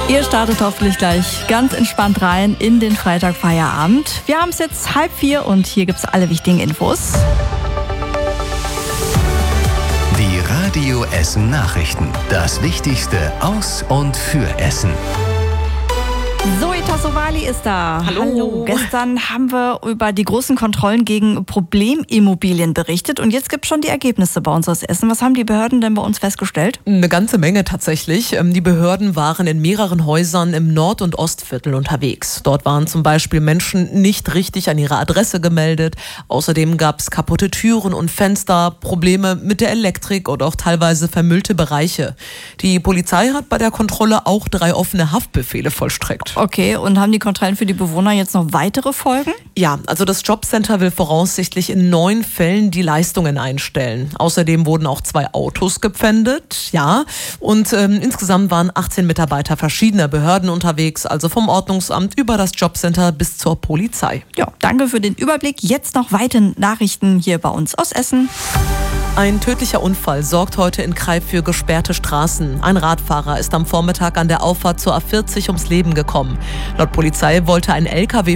Ihr startet hoffentlich gleich ganz entspannt rein in den Freitagfeierabend. Wir haben es jetzt 3:30 und hier gibt es alle wichtigen Infos. Die Radio Essen Nachrichten. Das Wichtigste aus und für Essen. Zoe Tassovali ist da. Hallo. Gestern haben wir über die großen Kontrollen gegen Problemimmobilien berichtet und jetzt gibt es schon die Ergebnisse bei uns aus Essen. Was haben die Behörden denn bei uns festgestellt? Eine ganze Menge tatsächlich. Die Behörden waren in mehreren Häusern im Nord- und Ostviertel unterwegs. Dort waren zum Beispiel Menschen nicht richtig an ihre Adresse gemeldet. Außerdem gab es kaputte Türen und Fenster, Probleme mit der Elektrik und auch teilweise vermüllte Bereiche. Die Polizei hat bei der Kontrolle auch 3 offene Haftbefehle vollstreckt. Okay, und haben die Kontrollen für die Bewohner jetzt noch weitere Folgen? Ja, also das Jobcenter will voraussichtlich in 9 Fällen die Leistungen einstellen. Außerdem wurden auch 2 Autos gepfändet, ja. Und insgesamt waren 18 Mitarbeiter verschiedener Behörden unterwegs, also vom Ordnungsamt über das Jobcenter bis zur Polizei. Ja, danke für den Überblick. Jetzt noch weitere Nachrichten hier bei uns aus Essen. Ein tödlicher Unfall sorgt heute in Creib für gesperrte Straßen. Ein Radfahrer ist am Vormittag an der Auffahrt zur A40 ums Leben gekommen. Laut Polizei wollte ein LKW